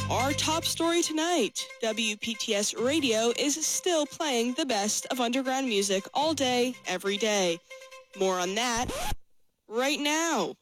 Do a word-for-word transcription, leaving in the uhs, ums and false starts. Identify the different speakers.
Speaker 1: Our top story tonight, W P T S Radio is still playing the best of underground music all day, every day. More on that right now.